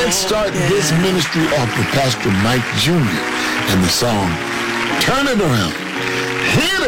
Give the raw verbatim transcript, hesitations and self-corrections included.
Let's start this ministry off with Pastor Mike Junior and the song, Turn It Around. Here